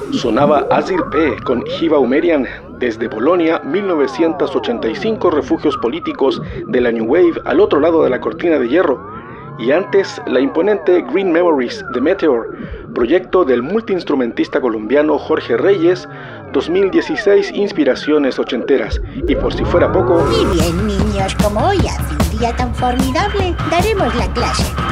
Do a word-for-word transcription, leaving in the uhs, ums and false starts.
Sonaba Azir P. con Hiva Umerian desde Bolonia, mil novecientos ochenta y cinco, refugios políticos de la New Wave al otro lado de la cortina de hierro. Y antes, la imponente Green Memories de Meteor, proyecto del multiinstrumentista colombiano Jorge Reyes, dos mil dieciséis, inspiraciones ochenteras. Y por si fuera poco... Y bien, niños, como hoy hace un día tan formidable, daremos la clase.